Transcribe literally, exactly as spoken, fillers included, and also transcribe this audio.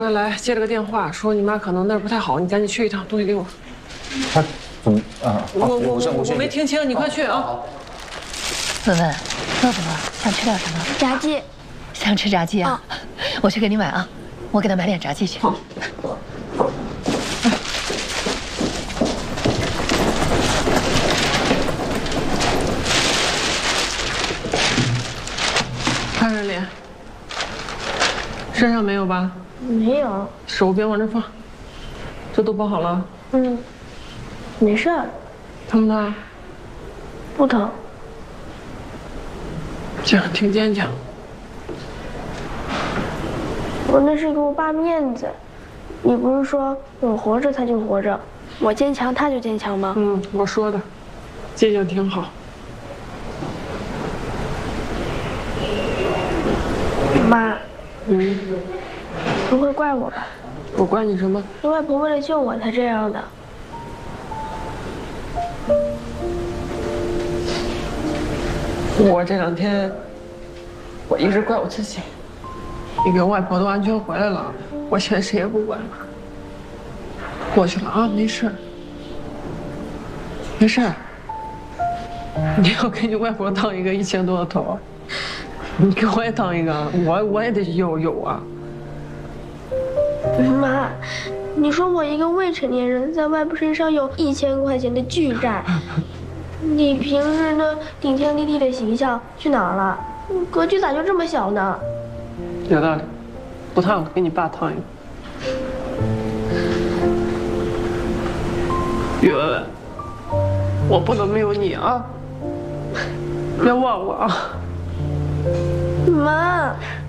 来接了个电话，说你妈可能那儿不太好，你赶紧去一趟，东西给我。 她怎么啊？ 我我我我我没听清，你快去啊！ 文文，饿不饿？想吃点什么？ 炸鸡。 想吃炸鸡啊？我去给你买啊，我给他买点炸鸡去。 好。看着脸，身上没有吧？ 没有。 手别往这放，这都包好了。 嗯，没事儿。 疼不疼？ 不疼。 这样挺坚强。 我那是给我爸面子。你不是说我活着他就活着，我坚强他就坚强吗？ 嗯，我说的，坚强挺好。 妈。 嗯。 不会怪我吧？ 我怪你什么？ 你外婆为了救我才这样的。 我这两天，我一直怪我自己。你跟外婆都安全回来了，我现在谁也不怪了。过去了啊，没事，没事。你要给你外婆烫一个一千多的头，你给我也烫一个，我我也得有有啊。 妈，你说我一个未成年人在外婆身上有一千块钱的巨债，你平时那顶天立地的形象去哪儿了？格局咋就这么小呢？ 有道理，不烫了，给你爸烫一个。宇文文，我不能没有你啊！别忘了啊！ 妈。